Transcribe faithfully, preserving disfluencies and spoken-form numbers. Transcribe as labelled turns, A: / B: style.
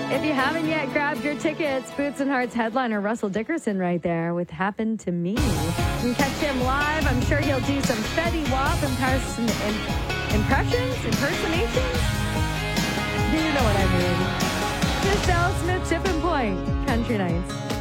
A: If you haven't yet grabbed your tickets, Boots and Hearts headliner Russell Dickerson right there with Happened to Me. You can catch him live. I'm sure he'll do some Fetty Wap imperson- in- impressions, impersonations. You know what I mean. Just Al Smith, Tipping Point, Country Nights.